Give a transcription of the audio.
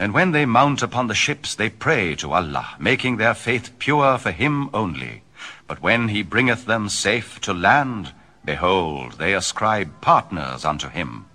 And when they mount upon the ships, they pray to Allah, making their faith pure for him only. But when he bringeth them safe to land, behold, they ascribe partners unto him.